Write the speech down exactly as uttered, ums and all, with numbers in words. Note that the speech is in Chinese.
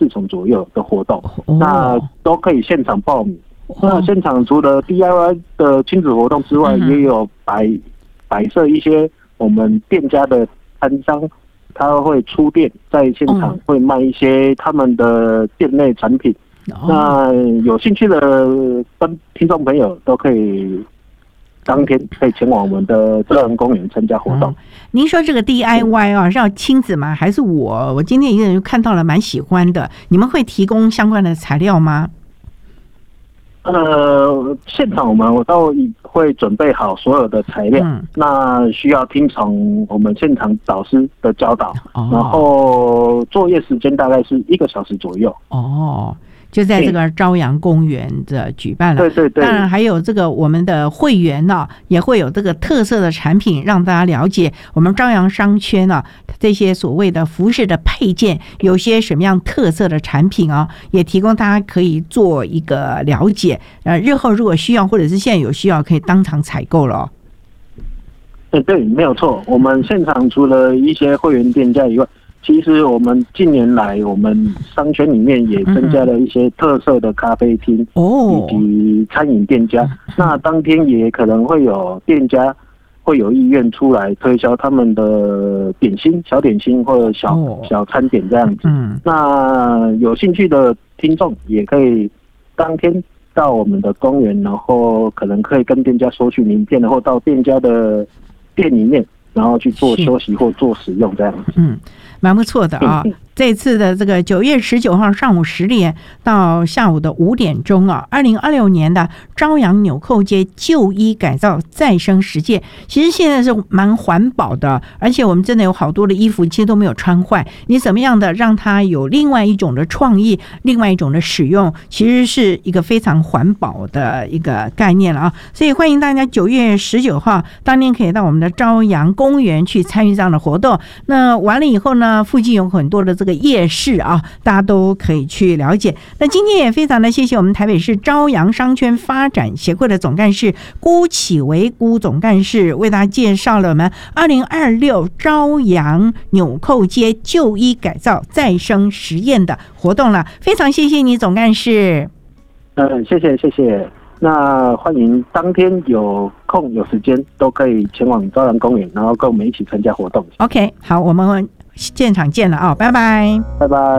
场左右的活动， 哦、 那都可以现场报名。哦、那现场除了 D I Y 的亲子活动之外，嗯、也有摆摆设一些我们店家的摊商，他会出店，在现场会卖一些他们的店内产品。哦、那有兴趣的跟听众朋友都可以当天可以前往我们的朝阳公园参加活动。 嗯、您说这个 D I Y 啊，是要亲子吗？还是我我今天一个人看到了蛮喜欢的，你们会提供相关的材料吗？ 呃，现场我们我都会准备好所有的材料，嗯、那需要听从我们现场导师的教导，哦、然后作业时间大概是一个小时左右。哦。就在这个朝阳公园的举办了，对对对，当然还有这个我们的会员呢、啊，也会有这个特色的产品，让大家了解我们朝阳商圈啊这些所谓的服饰的配件，有些什么样特色的产品啊，也提供大家可以做一个了解。呃，日后如果需要或者是现在有需要，可以当场采购了、哦。 对对，没有错。我们现场除了一些会员店家以外，其实我们近年来，我们商圈里面也增加了一些特色的咖啡厅以及餐饮店家。那当天也可能会有店家会有意愿出来推销他们的点心、小点心或者小小餐点这样子。那有兴趣的听众也可以当天到我们的公园，然后可能可以跟店家索取名片，或到店家的店里面，然后去做休息或做使用这样子。 嗯。蛮不错的啊！这次的这个九月十九号上午十点到下午的五点钟啊，二零二六年的朝阳纽扣街旧衣改造再生实践，其实现在是蛮环保的，而且我们真的有好多的衣服其实都没有穿坏，你怎么样的让它有另外一种的创意，另外一种的使用，其实是一个非常环保的一个概念了啊！所以欢迎大家九月十九号当天可以到我们的朝阳公园去参与这样的活动。那完了以后呢，附近有很多的这个夜市啊，大家都可以去了解。那今天也非常的谢谢我们台北市朝阳商圈发展协会的总干事辜启维辜总干事为大家介绍了我们二零二六朝阳纽扣街旧衣改造再生实验的活动了，非常谢谢你总干事。 嗯，谢谢谢谢。那欢迎当天有空有时间都可以前往朝阳公园，然后跟我们一起参加活动。 OK， 好，我们现场见了啊、哦，拜拜， 拜拜。